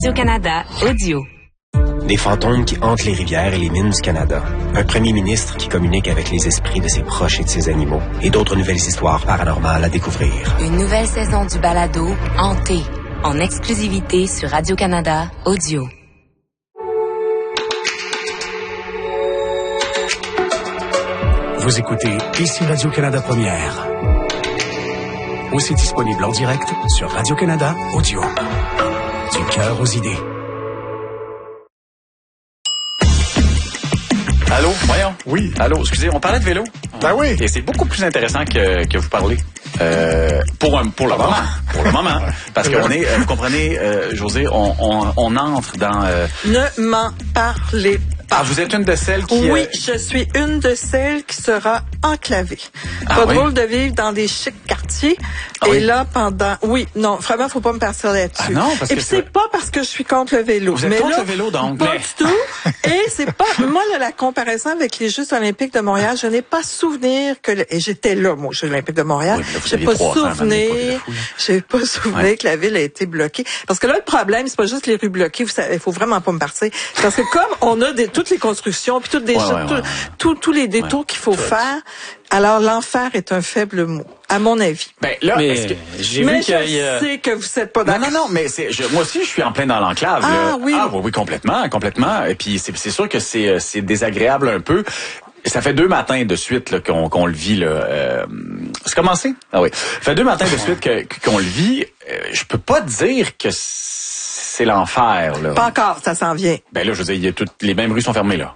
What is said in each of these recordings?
Radio-Canada Audio. Des fantômes qui hantent les rivières et les mines du Canada. Un premier ministre qui communique avec les esprits de ses proches et de ses animaux. Et d'autres nouvelles histoires paranormales à découvrir. Une nouvelle saison du balado Hanté, en exclusivité sur Radio-Canada Audio. Vous écoutez ici Radio-Canada Première. Aussi disponible en direct sur Radio-Canada Audio. Du cœur aux idées. Allô, voyons. Oui. Allô, excusez, on parlait de vélo. Ben oui. Et c'est beaucoup plus intéressant que vous parlez. Pour le moment. Pour le moment. Parce qu'on est, vous comprenez, José, on entre dans... Ne m'en parlez pas. Ah, vous êtes une de celles qui... Oui, je suis une de celles qui sera enclavée. Ah, pas oui? drôle de vivre dans des chics quartiers. Ah, et oui? là, pendant... Oui, non, vraiment, faut pas me partir là-dessus. Ah, non, parce et que puis c'est pas parce que je suis contre le vélo. Vous êtes mais contre là, le vélo, donc. Pas Mais... du tout. Et c'est pas... Moi, là, la comparaison avec les Jeux olympiques de Montréal, je n'ai pas souvenir que... Et j'étais là, moi, aux Jeux olympiques de Montréal. Oui, là, vous j'ai aviez pas 3 ans, souvenir... J'ai pas souvenir que la ville a été bloquée. Parce que là, le problème, c'est pas juste les rues bloquées. Vous savez, il faut vraiment pas me partir. Parce que comme on a toutes les constructions, puis toutes des tous les détours qu'il faut faire, alors l'enfer est un faible mot, à mon avis. Ben là, mais est-ce que... j'ai Mais vu qu'il y a... je sais que vous n'êtes pas d'accord. Non, mais moi aussi, je suis en plein dans l'enclave. Ah, là. oui. Ah, oui, complètement. Et puis, c'est sûr que c'est désagréable un peu. Ça fait 2 matins de suite là, qu'on le vit. Là. C'est commencé? Ah oui. Ça fait 2 matins de suite qu'on le vit. Je peux pas dire que c'est l'enfer. Là. Pas encore, ça s'en vient. Ben là, je veux dire, les mêmes rues sont fermées, là.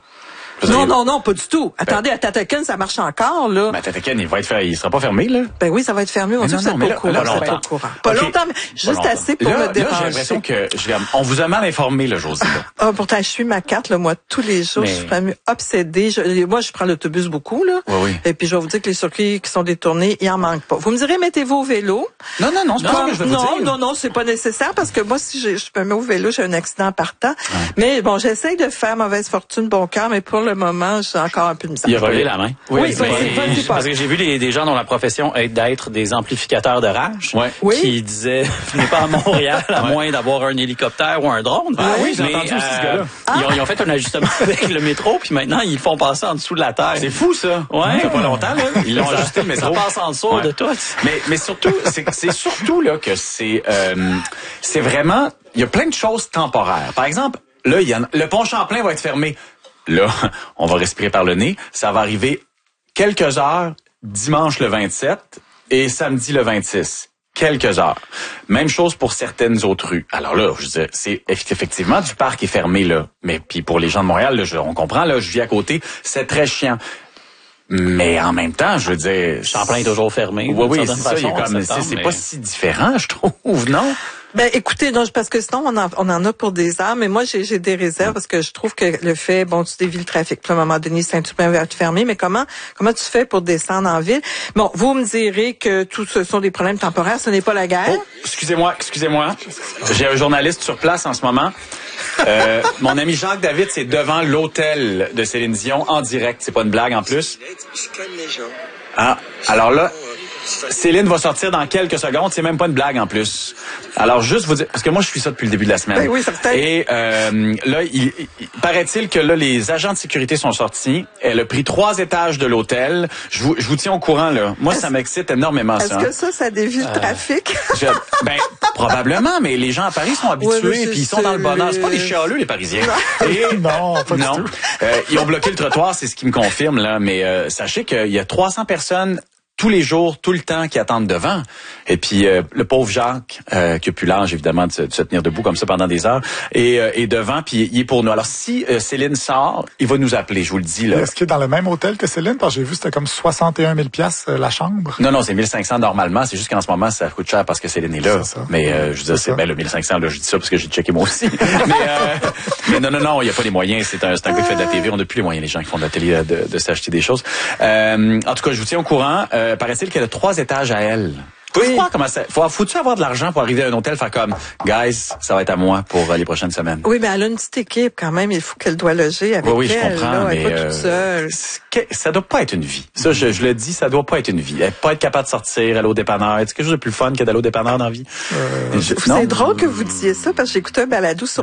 Non, pas du tout. Attendez, à Tataken, ça marche encore, là. Mais Tataken, il sera pas fermé, là. Ben oui, ça va être fermé. On dit que vous êtes pas au courant. Pas longtemps, mais juste assez pour me déranger. Là, j'ai l'impression que on vous a mal informé, là, Josée. Ah, pourtant, je suis ma carte, là, moi, tous les jours, je suis vraiment obsédée. Moi, je prends l'autobus beaucoup, là. Oui. Et puis, je vais vous dire que les circuits qui sont détournés, il en manque pas. Vous me direz, mettez-vous au vélo. Non, c'est pas ça que je veux vous dire. Non, c'est pas nécessaire parce que moi, si je me mets au vélo, j'ai un accident partant. Ouais. Mais bon, j'essaye de faire mauvaise fortune, bon cœur, mais pour le moment, j'ai encore un peu de misère. Il a relevé la main. Oui, parce que j'ai vu des gens dont la profession est d'être des amplificateurs de rage, qui disaient venez pas à Montréal à moins d'avoir un hélicoptère ou un drone. Ah oui, j'ai entendu aussi ce gars-là. Ils ont fait un ajustement avec le métro, puis maintenant ils le font passer en dessous de la terre. C'est fou ça. Ouais. Ça fait pas longtemps là. Ils l'ont ajusté le métro. Ça passe en dessous de tout. Mais surtout, c'est surtout là que c'est vraiment, il y a plein de choses temporaires. Par exemple, là, le pont Champlain va être fermé. Là, on va respirer par le nez. Ça va arriver quelques heures dimanche le 27 et samedi le 26. Quelques heures. Même chose pour certaines autres rues. Alors là, je disais, c'est effectivement du parc est fermé là. Mais puis pour les gens de Montréal, là, on comprend là, je vis à côté, c'est très chiant. Mais en même temps, je veux dire, Champlain est toujours fermé. Oui, c'est ça. C'est pas si différent, je trouve, non? Ben, écoutez, non, parce que sinon, on en a pour des heures, mais moi, j'ai des réserves parce que je trouve que le fait, tu dévies le trafic. Puis à un moment donné, Saint-Hubert va être fermé, mais comment tu fais pour descendre en ville? Bon, vous me direz que tout ce sont des problèmes temporaires, ce n'est pas la guerre. Oh, excusez-moi. J'ai un journaliste sur place en ce moment. Mon ami Jacques David, c'est devant l'hôtel de Céline Dion, en direct. C'est pas une blague en plus. Ah, alors là, Céline va sortir dans quelques secondes. C'est même pas une blague en plus. Alors juste vous dire, parce que moi je suis ça depuis le début de la semaine. Ben oui, certain. Et là, il paraît-il que là les agents de sécurité sont sortis. Elle a pris 3 étages de l'hôtel. Je vous tiens au courant là. Moi ça m'excite énormément ça. Est-ce que ça dévie le trafic? Probablement, mais les gens à Paris sont habitués et puis ils sont dans le bonheur. C'est pas des chialeux les Parisiens. Et, non, pas du tout. Ils ont bloqué le trottoir, c'est ce qui me confirme là. Mais sachez qu'il y a 300 personnes tous les jours, tout le temps, qui attendent devant. Et puis, le pauvre Jacques, qui a plus l'âge, évidemment, de se tenir debout comme ça pendant des heures, et devant, puis il est pour nous. Alors, si Céline sort, il va nous appeler, je vous le dis. Là. Est-ce qu'il est dans le même hôtel que Céline? Parce que j'ai vu, c'était comme 61 000 la chambre. Non, c'est 1500 normalement. C'est juste qu'en ce moment, ça coûte cher parce que Céline est là. C'est ça. Mais je veux dire, c'est le 1500, là, je dis ça parce que j'ai checké moi aussi. mais non, il n'y a pas les moyens. C'est un gars qui fait de la TV. On n'a plus les moyens, les gens qui font de la télé, de s'acheter des choses. En tout cas, je vous tiens au courant. Paraît-il qu'elle a 3 étages à elle. Faut-tu avoir de l'argent pour arriver à un hôtel, faire comme, guys, ça va être à moi pour les prochaines semaines. Oui, mais elle a une petite équipe quand même. Il faut qu'elle doit loger avec elle. Oui, je comprends, là, mais elle est pas toute seule. Ça doit pas être une vie. Ça, je le dis, ça doit pas être une vie. Pas être capable de sortir, aller au dépanneur. Est-ce quelque chose de plus fun que d'aller au dépanneur dans la vie? C'est drôle que vous disiez ça parce que j'ai écouté un balado sur